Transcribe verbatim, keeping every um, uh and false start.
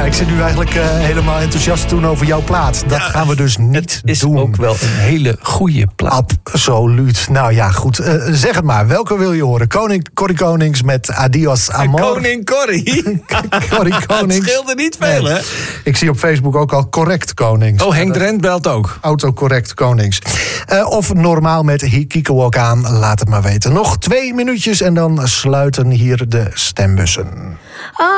ik zit nu eigenlijk uh, helemaal enthousiast te doen over jouw plaat. Dat ja, gaan we dus niet het is doen. ook wel een hele goede plaat. Absoluut. Nou ja, goed. Uh, zeg het maar. Welke wil je horen? Koning, Corrie Konings met Adios Amor. Koning Corrie? Corrie Konings. Het scheelde niet veel, nee. Hè? Ik zie op Facebook ook al Correct Konings. Oh, Henk Drent belt ook. Autocorrect Konings. Uh, of normaal met Hikikowok aan. Laat het maar weten. Nog twee minuutjes en dan sluiten hier de stembussen.